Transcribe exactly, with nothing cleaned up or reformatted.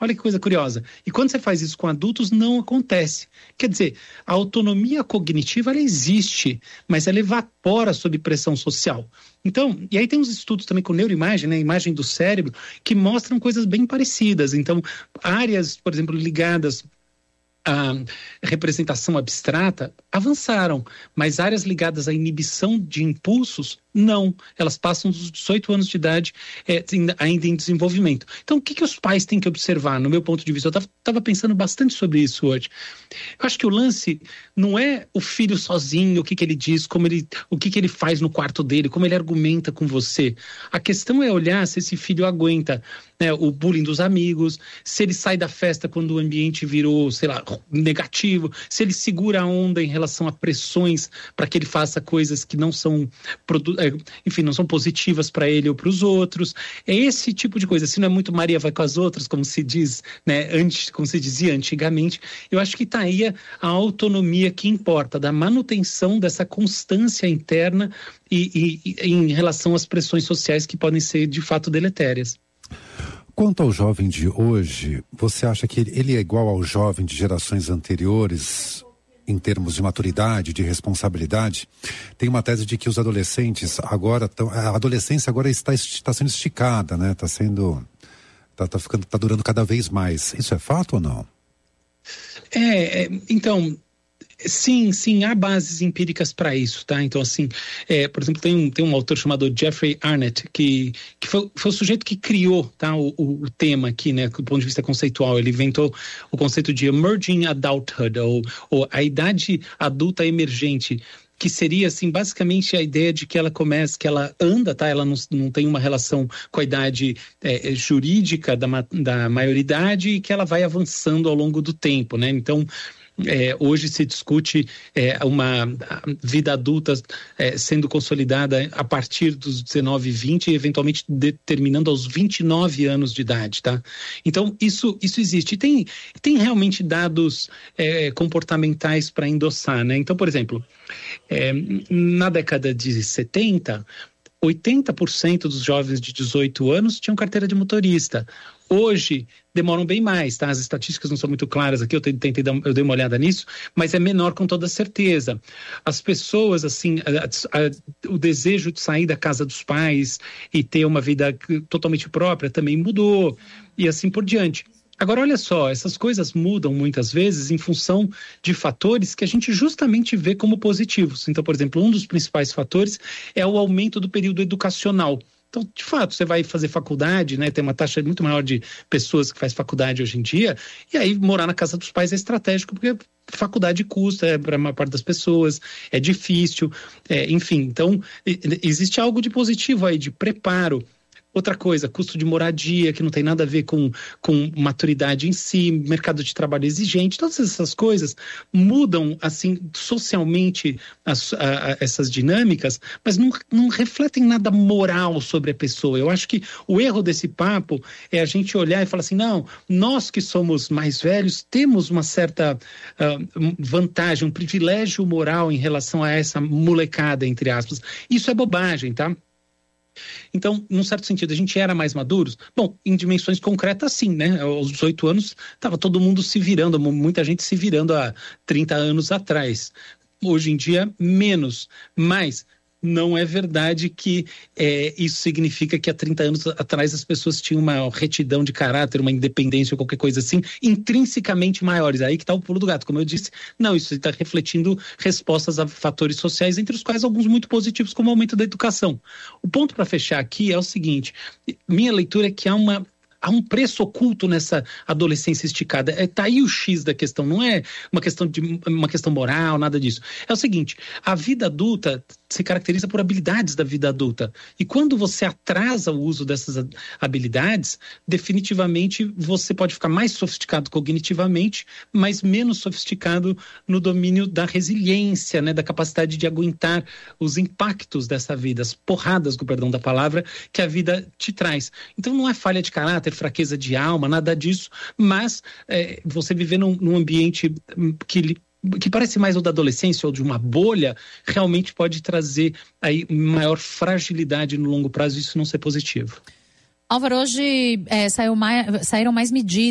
Olha que coisa curiosa. E quando você faz isso com adultos, não acontece. Quer dizer, a autonomia cognitiva, ela existe, mas ela evapora sob pressão social. Então, e aí tem uns estudos também com neuroimagem, né, imagem do cérebro, que mostram coisas bem parecidas. Então, áreas, por exemplo, ligadas a representação abstrata avançaram, mas áreas ligadas à inibição de impulsos, não. Elas passam dos dezoito anos de idade é, ainda em desenvolvimento. Então, o que, que os pais têm que observar? No meu ponto de vista, eu estava pensando bastante sobre isso hoje. Eu acho que o lance não é o filho sozinho, o que, que ele diz, como ele, o que, que ele faz no quarto dele, como ele argumenta com você. A questão é olhar se esse filho aguenta, né, o bullying dos amigos, se ele sai da festa quando o ambiente virou, sei lá, negativo, se ele segura a onda em relação a pressões para que ele faça coisas que não são, enfim, não são positivas para ele ou para os outros. É esse tipo de coisa. Se não é muito Maria vai com as outras, como se diz, né, antes, como se dizia antigamente, eu acho que está aí a, a autonomia que importa, da manutenção dessa constância interna e, e, e em relação às pressões sociais que podem ser de fato deletérias. Quanto ao jovem de hoje, você acha que ele, ele é igual ao jovem de gerações anteriores em termos de maturidade, de responsabilidade? Tem uma tese de que os adolescentes agora tão, a adolescência agora está, está sendo esticada, né? Está sendo, está tá ficando, está durando cada vez mais. Isso é fato ou não? É, é então... Sim, sim, há bases empíricas para isso, tá? Então, assim, é, por exemplo, tem um, tem um autor chamado Jeffrey Arnett, que, que foi, foi o sujeito que criou, tá, o, o, o tema aqui, né, do ponto de vista conceitual. Ele inventou o conceito de emerging adulthood, ou, ou a idade adulta emergente, que seria, assim, basicamente a ideia de que ela começa, que ela anda, tá? Ela não, não tem uma relação com a idade é, jurídica da, da maioridade e que ela vai avançando ao longo do tempo, né? Então, É, hoje se discute é, uma vida adulta é, sendo consolidada a partir dos dezenove, vinte e eventualmente determinando aos vinte e nove anos de idade, tá? Então isso, isso existe. E tem, tem realmente dados é, comportamentais para endossar, né? Então, por exemplo, é, na década de setenta, oitenta por cento dos jovens de dezoito anos tinham carteira de motorista. Hoje, demoram bem mais, tá? As estatísticas não são muito claras aqui, eu tentei dar, eu dei uma olhada nisso, mas é menor com toda certeza. As pessoas, assim, a, a, o desejo de sair da casa dos pais e ter uma vida totalmente própria também mudou, e assim por diante. Agora, olha só, essas coisas mudam muitas vezes em função de fatores que a gente justamente vê como positivos. Então, por exemplo, um dos principais fatores é o aumento do período educacional. Então, de fato, você vai fazer faculdade, né? Tem uma taxa muito maior de pessoas que faz faculdade hoje em dia, e aí morar na casa dos pais é estratégico, porque faculdade custa é, para a maior parte das pessoas, é difícil, é, enfim. Então, existe algo de positivo aí, de preparo. Outra coisa, custo de moradia, que não tem nada a ver com, com maturidade em si, mercado de trabalho exigente, todas essas coisas mudam, assim, socialmente as, a, a, essas dinâmicas, mas não, não refletem nada moral sobre a pessoa. Eu acho que o erro desse papo é a gente olhar e falar assim, não, nós que somos mais velhos temos uma certa uh, vantagem, um privilégio moral em relação a essa molecada, entre aspas. Isso é bobagem, tá? Então, num certo sentido, a gente era mais maduros? Bom, em dimensões concretas, sim, né? Aos dezoito anos, estava todo mundo se virando, muita gente se virando há trinta anos atrás. Hoje em dia, menos. Mas não é verdade que é, isso significa que há trinta anos atrás as pessoas tinham uma retidão de caráter, uma independência ou qualquer coisa assim, intrinsecamente maiores. Aí que está o pulo do gato. Como eu disse, não, isso está refletindo respostas a fatores sociais, entre os quais alguns muito positivos, como o aumento da educação. O ponto para fechar aqui é o seguinte, minha leitura é que há uma há um preço oculto nessa adolescência esticada. É, tá aí o X da questão, não é uma questão de uma questão moral, nada disso. É o seguinte, a vida adulta se caracteriza por habilidades da vida adulta. E quando você atrasa o uso dessas habilidades, definitivamente você pode ficar mais sofisticado cognitivamente, mas menos sofisticado no domínio da resiliência, né, da capacidade de aguentar os impactos dessa vida, as porradas, com o perdão da palavra, que a vida te traz. Então não é falha de caráter, fraqueza de alma, nada disso, mas é, você viver num, num ambiente que que parece mais o da adolescência ou de uma bolha, realmente pode trazer aí maior fragilidade no longo prazo e isso não ser positivo. Álvaro, hoje é, saiu mais, saíram mais medidas